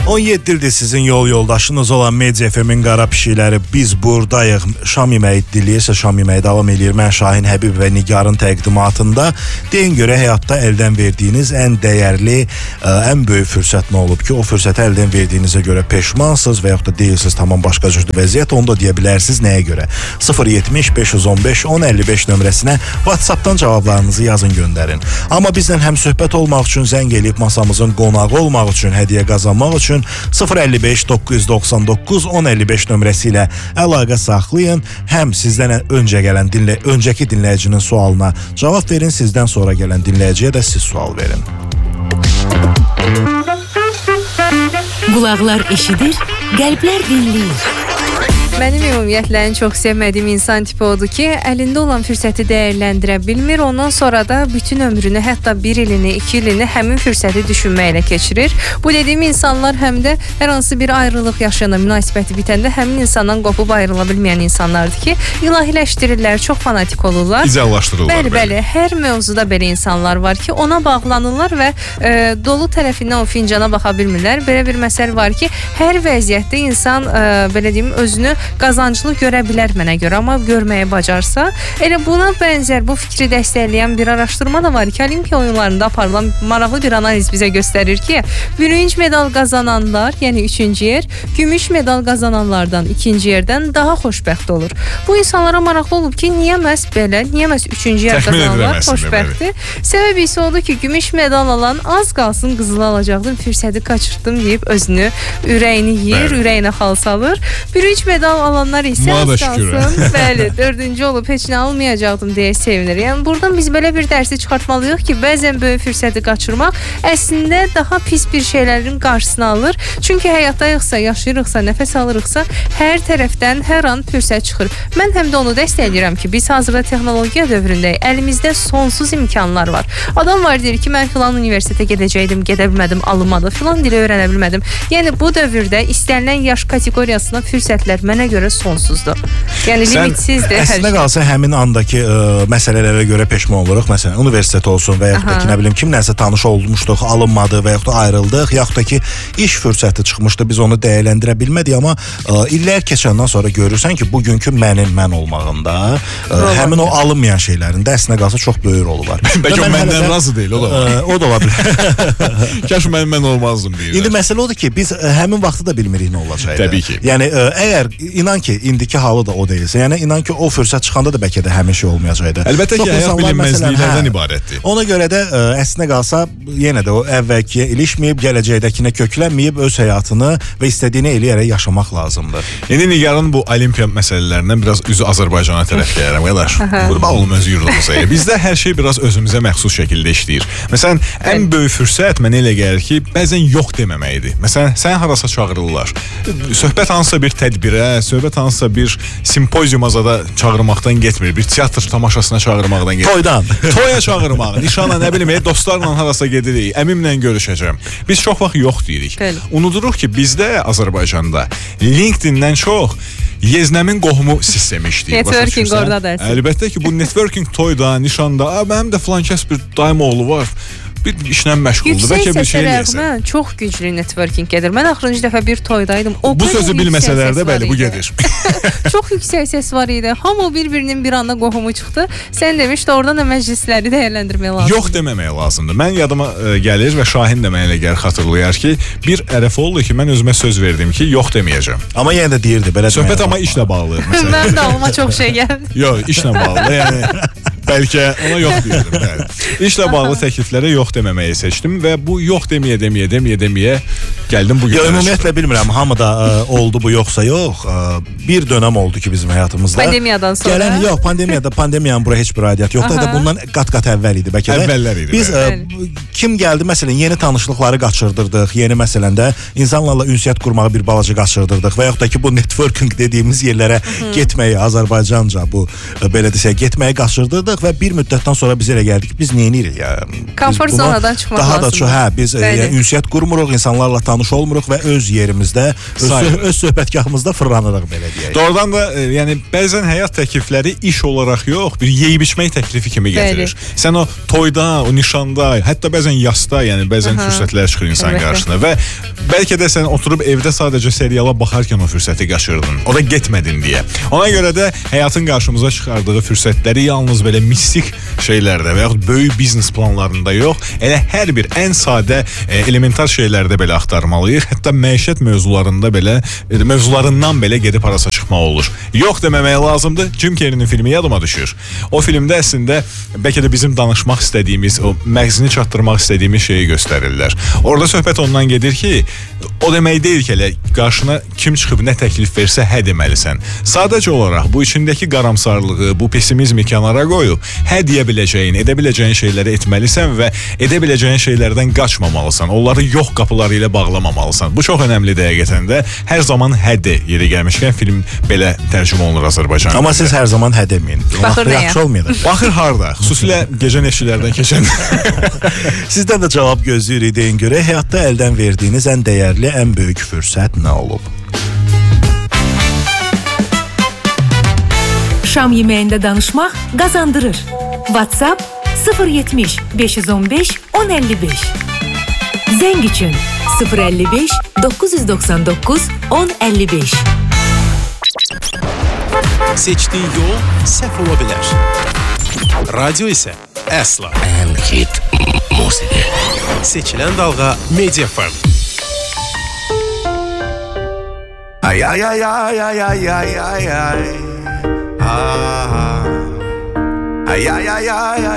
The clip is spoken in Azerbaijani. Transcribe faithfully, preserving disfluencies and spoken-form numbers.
on yeddi ildir sizin yol yoldaşınız olan Media F M'in qara pişikləri. Biz buradayıq. Şam yeməyi diləyirsə Şam yeməyi davam edir. Mən Şahin Həbib və Nigarın təqdimatında. Deyin görə həyatda əldən verdiyiniz ən dəyərli, ən böyük fürsət nə olub ki, o fürsəti əldən verdiyinizə görə peşmansınız və yaxud da deyilsiniz tamam başqa cürdür vəziyyət, onu da deyə bilərsiniz. Nəyə görə? sıfır yetmiş beş yüz on beş on əlli beş nömrəsinə WhatsApp'dan cavablarınızı yazın, göndərin. Amma bizlə həm söhbət olmaq üçün zəng eləyib masamızın qonağı olmaq üçün, hədiyyə qazanmaq üçün sıfır əlli beş doqquz yüz doxsan doqquz on əlli beş nömrəsi ilə əlaqə saxlayın. Həm sizdən öncə gələn dinlə öncəki dinləyicinin sualına cavab verin, sizdən sonra gələn dinləyiciyə də siz sual verin. Qulaqlar eşidir, qəlblər dinləyir. Mənim ümumiyyətlə ən çox sevmədiyim insan tipi odur ki, əlində olan fürsəti dəyərləndirə bilmir, ondan sonra da bütün ömrünü, hətta bir ilini, iki ilini həmin fürsəti düşünməklə keçirir. Bu dediyim insanlar həm də hər hansı bir ayrılıq yaşanan, münasibəti bitəndə həmin insandan qopub ayrıla bilməyən insanlardır ki, ilahiləşdirirlər, çox fanatik olurlar. İdeallaşdırırlar. Bəli, bəli, hər mövzuda belə insanlar var ki, ona bağlanırlar və e, dolu tərəfindən o fincana baxa bilmirlər. Belə bir məsələ var ki, hər vəziyyətdə insan, e, belə deyim, özünü qazanclı görə bilər mənə görə, amma görməyə bacarsa. Elə buna bənzər bu fikri dəstəkləyən bir araşdırma da var ki, Olimpiya oyunlarında aparılan maraqlı bir analiz bizə göstərir ki, bürünc medal qazananlar, yəni üçüncü yer, gümüş medal qazananlardan ikinci yerdən daha xoşbəxt olur. Bu insanlara maraqlı olub ki, niyə məhz belə, niyə məhz üçüncü yer qazananlar xoşbəxtdir? Səbəbi isə odur ki, gümüş medal alan az qalsın qızılı alacaqdım, fürsəti qaçırtdım deyib özünü, ürəyini yeyir, ürəyinə xal salır. Bürünc medal alanlar isə az qalsın, bəli, dördüncü olub heç nə almayacaqdım deyə sevinir. Yəni buradan biz belə bir dərsi çıxartmalıyıq ki, bəzən böyük fürsəti qaçırmaq əslində daha pis bir şeylərin qarşısını alır. Çünki həyatdayıqsa, yaşayırıqsa, nəfəs alırıqsa, hər tərəfdən hər an fürsət çıxır. Mən həm də onu dəstəkləyirəm ki, biz hazırda texnologiya dövründəyik. Əlimizdə sonsuz imkanlar var. Adam var deyir ki, mən filan universitetə gedəcəkdim, gedə bilmədim, alınmadı, filan dili öyrənə bilmədim. Yəni bu dövrdə istənilən yaş kateqoriyasına fürsətlər mənə görə sonsuzdur. Yəni limitsizdir. Əslində qalsa həmin andakı ə, məsələlərə görə peşman oluruq. Məsələn, universitet olsun və yaxud da ki, nə bilim kimlərsə tanış olmuşduq, alınmadı və yaxud da ayrıldıq, yaxud da ki, iş fürsəti çıxmışdı, biz onu dəyərləndirə bilmədik, amma ə, illər keçəndən sonra görürsən ki, bugünkü mənin mən olmağında ə, həmin o alınmayan şeylərin də əslində qalsa çox böyük rolu var. Bəlkə o məndən də, razı deyil, o da var. Ə, o da ola bilər. Kaş mən mən olmazdım deyirlər. İndi məsələ odur ki, biz ə, həmin vaxtı da bilmirik nə olacaqdı. Təbii ki. Yəni ə, əgər inan ki, indiki halı da o deyilsə, yəni inan ki, o fürsət çıxanda da bəlkə də həmin şey olmayacaqdı. Əlbəttə ki, həyat bilinməzliklərdən hə, ibarətdir. Ona görə də ə, əslində qalsa, yenə də o əvvəlkiyə ilişməyib, gələcəkdəkinə köklənməyib, öz həyatını və istədiyini eləyərək yaşamaq lazımdır. İndi Nigarın bu olimpiya məsələlərindən biraz üzü Azərbaycana tərəf gəlirəm, qardaş. Qurban olum öz yurdumuza. Bizdə hər şey biraz özümüzə məxsus şəkildə işləyir. Məsələn, ən böyük fürsət mənə elə gəlir ki, bəzən yox deməkdir. Məsələn, sən harasa çağırırlar. Söhbət hansısa bir tədbirə, söhbət hansısa bir simpoziuma zada çağırmaqdan getmir. Bir teatr tamaşasına çağırmaqdan getmir. Toydan. Toya çağırmaq, nişana, nə bilim, dostlarla harasa gedirik, əmimlə görüşəcəm. Biz çox vaxt yox deyirik. Bəli. Unuduruq ki, bizdə Azərbaycanda LinkedIn-dən çox Yeznəmin qohumu sistemi işləyir. Networking orada dərsin. Əlbəttə ki, bu networking toyda, nişanda, mənim də filan kəs bir daim oğlu var. Bir işlə məşğuldur. Bəlkə bir şey eləyəsən. Çox güclü networking gedir. Mən axırıncı dəfə bir toydaydım. O bu sözü bilməsələr də bəli, bu gedir. Çox yüksək səs var idi. Hamı bir-birinin bir anda qohumu çıxdı. Sən demişdi, oradan da məclisləri dəyərləndirmək lazımdır. Yox deməmək lazımdır. Mən yadıma ə, gəlir və Şahin də mənə elə gəlir, xatırlayar ki, bir ərəf oldu ki, mən özümə söz verdim ki, yox deməyəcəm. Amma yenə də deyirdi, belə demək. Söhbət amma işlə bağlı. Mən də ağlıma çox şey gəldi. Yox, işlə bağlı. Yəni bəlkə ona yox deyirdim. Bəli. İşlə bağlı təkliflərə yox deməməyi seçdim və bu yox deməyə, deməyə, deməyə, deməyə gəldim bu gün. Ümumiyyətlə bilmirəm, hamıda ə, oldu bu yoxsa yox. Ə, bir dönəm oldu ki, bizim həyatımızda. Pandemiyadan sonra. Gələn, yox, pandemiyada, pandemiyanın bura heç bir aidiyyəti yoxdur. Da bundan qat-qat əvvəl idi bəlkə də. Əvvəllər idi. Biz ə, kim gəldi, məsələn, yeni tanışlıqları qaçırdırdıq, yeni məsələn də insanlarla ünsiyyət qurmağı bir balaca qaçırdırdıq və yaxud da ki, bu networking dediyimiz yerlərə Hı-hı. getməyi, Azərbaycanca bu belə desək, getməyi qaçırdırdıq və bir müddətdən sonra biz elə gəldik ki, biz nə edirik ya? Komfort zonadan çıxmaq daha lazımdır. Daha da çox, hə, biz yəni, ünsiyyət qurmuruq, insanlarla tanışırıq. tanış olmuruq və öz yerimizdə, öz, öz söhbətgahımızda fırlanırıq belə deyək. Doğrudan da e, yəni bəzən həyat təklifləri iş olaraq yox, bir yeyib içmək təklifi kimi gətirir. Bəli. Sən o toyda, o nişanda, hətta bəzən yasda, yəni bəzən Aha. fürsətlər çıxır insan Bəli. qarşısına və bəlkə də sən oturub evdə sadəcə seriala baxarkən o fürsəti qaçırdın. O da getmədin deyə. Ona görə də həyatın qarşımıza çıxardığı fürsətləri yalnız belə mistik şeylərdə və yaxud böyük biznes planlarında yox, elə hər bir ən sadə e, elementar şeylərdə belə axtarmalıyıq. Hətta məişət mövzularında belə e, mövzularından belə gedib arasa çıxmaq olur. Yox deməməyə lazımdır. Jim Carrey'nin filmi yadıma düşür. O filmdə əslində bəlkə də bizim danışmaq istədiyimiz, o məğzini çatdırmaq istədiyimiz şeyi göstərirlər. Orada söhbət ondan gedir ki, o demək deyil ki, elə qarşına kim çıxıb nə təklif versə hə deməlisən. Sadəcə olaraq bu içindəki qaramsarlığı, bu pesimizmi kənara qoyub, hə deyə biləcəyin, edə biləcəyin şeyləri etməlisən və edə biləcəyin şeylərdən qaçmamalısan. Onları yox qapıları ilə bağlamamalısan. Bu çox önəmlidir həqiqətən də. Hər zaman hə de yeri gəlmişkən film belə tərcümə olunur Azərbaycan. Amma siz hər zaman hə deməyin. Baxır nəyə? Yaxşı olmayacaq. Baxır harda? Xüsusilə gecə neşilərdən keçən. Sizdən də cavab gözləyirik deyin görə həyatda əldən verdiyiniz ən dəyərli, ən böyük fürsət nə olub? Şam yeməyində danışmaq qazandırır. WhatsApp sıfır yetmiş beş yüz on beş on əlli beş. Zəng üçün sıfır əlli beş doqquz yüz doxsan doqquz on əlli beş. Seçdiyin yol səhv ola bilər. Radio isə əsla. Ən hit musiqi. Seçilən dalğa Media F M. Ay ay ay ay ay ay ay ay ay. Ay ay ay ay ay